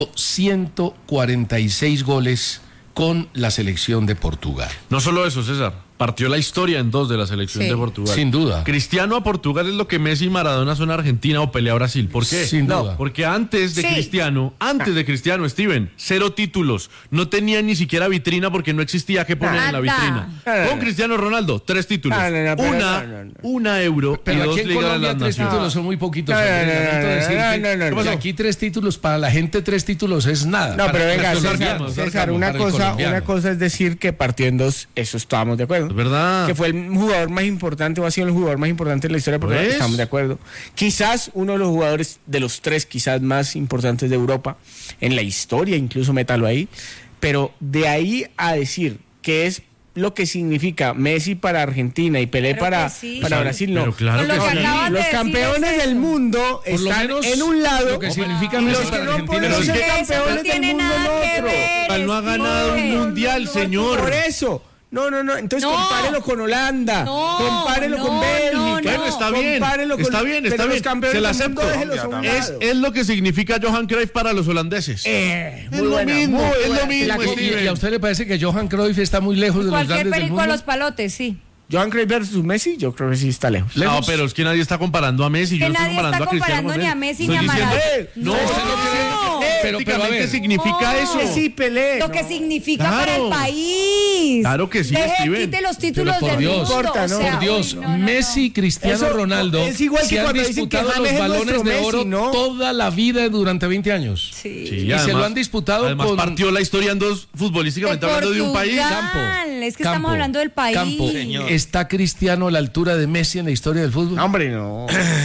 146 goles con la selección de Portugal. No solo eso, César, partió la historia en dos de la selección de Portugal. Sin duda. Cristiano a Portugal es lo que Messi y Maradona son a Argentina o Pelé a Brasil. ¿Por qué? Sin duda. Porque antes de Cristiano, Steven, 0 títulos. No tenía ni siquiera vitrina porque no existía que poner en la vitrina. Con Cristiano Ronaldo, 3 títulos. Una Euro pero y 2 aquí en Ligas de Colombia las 3 Naciones. títulos son muy poquitos. Y aquí 3 títulos, para la gente 3 títulos es nada. No, pero venga, César, César, una cosa es decir que partió en 2, eso estábamos de acuerdo. Es verdad. Que fue el jugador más importante o ha sido el jugador más importante de la historia, porque estamos de acuerdo. Quizás uno de los jugadores de los 3 quizás más importantes de Europa en la historia, incluso métalo ahí, pero de ahí a decir que es lo que significa Messi para Argentina y Pelé para Brasil, no. Pero claro que sí. Los campeones del mundo están en un lado, lo que significa y Messi los que para no Argentina pueden es ser que campeones del mundo en otro. No ha ganado un mundial, señor. Por eso. No. Entonces compárelo con Holanda. Compárelo con Bélgica. Bueno, está bien. Está bien. Se la acepto. Es lo que significa Johan Cruyff para los holandeses. Es lo mismo. ¿Y a usted le parece que Johan Cruyff está muy lejos de los grandes del mundo? Cualquier perico a los palotes, sí. Johan Cruyff versus Messi, yo creo que sí está lejos. No, pero es que nadie está comparando a Messi. Que yo nadie estoy está comparando ni a Messi ni a Maradona. No, pero a ver, ¿qué significa eso? Sí, Pelé. Lo que significa para el país. Claro que sí, Steven. Quite los títulos Pero por del Dios, mundo. Por Dios, Messi y Cristiano Ronaldo es igual que se han cuando dicen que disputado James los es balones nuestro de oro Messi, ¿no? toda la vida durante 20 años. Sí. Y se lo han disputado además con... partió la historia en dos, futbolísticamente hablando de un país. Es que estamos hablando del país. ¿Está Cristiano a la altura de Messi en la historia del fútbol? Hombre, no.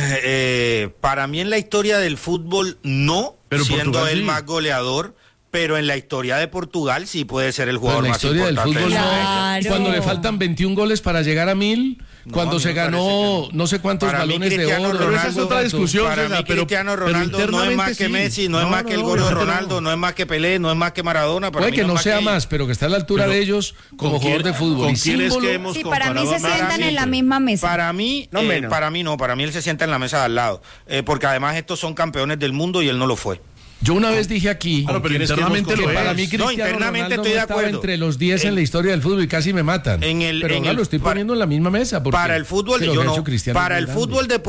Para mí en la historia del fútbol no, pero siendo Portugal, él sí. más goleador, pero en la historia de Portugal sí puede ser el jugador más importante. En la historia del fútbol Claro. cuando le faltan 21 goles para llegar a 1000, cuando se ganó no sé cuántos balones de oro. Pero esa es otra discusión. Para mí Cristiano Ronaldo no es más que Messi, no es más que el gordo Ronaldo, no es más que Pelé, no es más que Maradona. Puede que no sea más, pero que está a la altura de ellos como jugador de fútbol. ¿Con quién es que hemos para mí comparado se a Messi? sientan en la misma mesa. Para mí él se sienta en la mesa de al lado, porque además estos son campeones del mundo y él no lo fue. Yo una vez dije aquí, Claro, pero internamente que lo para es. mí Cristiano internamente Ronaldo estoy de no estaba acuerdo. entre los 10 en la historia del fútbol y casi me matan. Pero lo estoy poniendo en la misma mesa. Para el fútbol para el fútbol de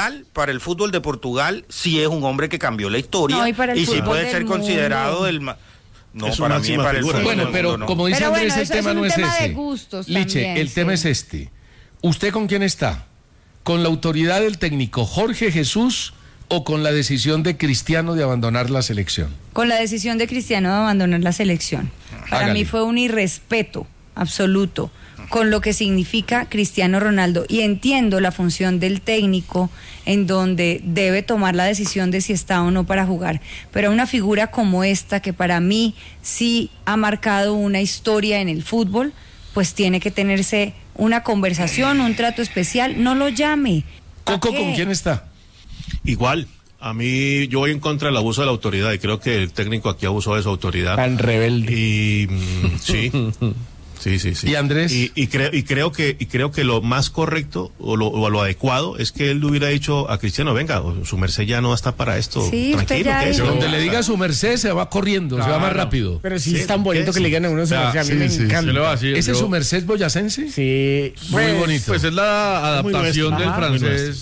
Portugal sí es un hombre que cambió la historia y sí puede ser considerado el más. No, para mí para el fútbol. Bueno, pero como dice Andrés, el tema no es ese. Liche, el tema es este. ¿Usted con quién está? ¿Con la autoridad del técnico Jorge Jesús o con la decisión de Cristiano de abandonar la selección? Con la decisión de Cristiano de abandonar la selección. Para mí fue un irrespeto absoluto con lo que significa Cristiano Ronaldo, y entiendo la función del técnico en donde debe tomar la decisión de si está o no para jugar, pero una figura como esta, que para mí sí ha marcado una historia en el fútbol, pues tiene que tenerse una conversación, un trato especial. No lo llame. Coco, ¿con quién está? Igual, a mí yo voy en contra del abuso de la autoridad y creo que el técnico aquí abusó de su autoridad. Tan rebelde. Y sí. ¿Y Andrés? Y creo que lo más correcto o lo adecuado es que él le hubiera dicho a Cristiano, venga, su merced ya no está para esto. Sí, tranquilo. usted ya Donde le diga su merced se va corriendo, se va más rápido. Pero sí es tan bonito que le digan a uno, a mí me encanta. ¿Ese es su merced boyacense? Sí. Muy bonito. Pues es la adaptación del francés.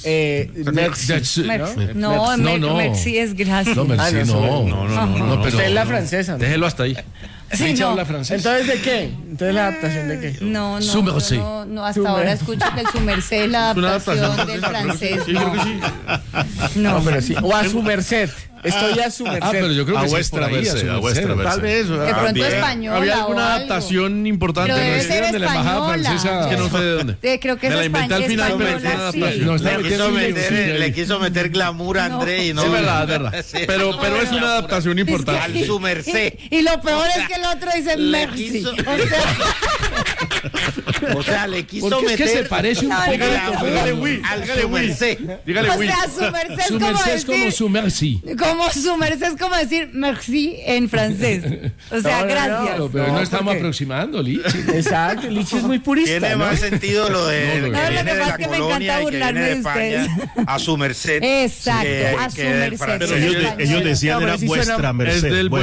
Merci es gracias. No, merci, no, pero usted es la francesa, ¿no? Déjelo hasta ahí. Sí, no. habla francés. ¿Entonces de qué? ¿Entonces la adaptación de qué? No, hasta Su ahora merced. escucho que el su merced es la adaptación del francés. Sí, creo que sí. No, pero sí. O a su merced. Estoy a su merced. Pero yo creo que A sí es por vuestra ahí, merced, a vuestra merced. Tal vez. De pronto española. ¿Había o alguna algo. adaptación importante? Pero debe No, ser de la embajada española. francesa. es que no sé de dónde. Creo que Me es la inventé al final, pero fue una española, sí. adaptación. No, está Le quiso meter glamour a Andrés y no. Es verdad. Sí. Pero es una adaptación importante. Al su merced. Y lo peor es que el otro dice Le merci. quiso- O sea, O sea, le quiso porque meter... es que se parece un poco al su merced. Dígale, o sea, su merced es como su merci. Como su merced es como decir merci en francés. O sea, gracias. Pero no estamos aproximando, Lichi. Exacto, Lichi es muy purista. Tiene más sentido lo de lo que viene de la me colonia y que viene de España a su merced. Exacto, a su merced. Pero ellos decían era vuestra merced.